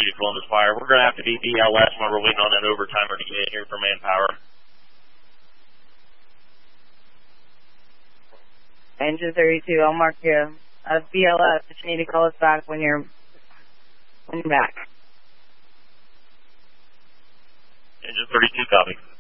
vehicle in this fire. We're going to have to be BLS while we're waiting on that overtimer to get in here for manpower. Engine 32, I'll mark you as BLS, but you need to call us back when you're back. Engine 32, copy.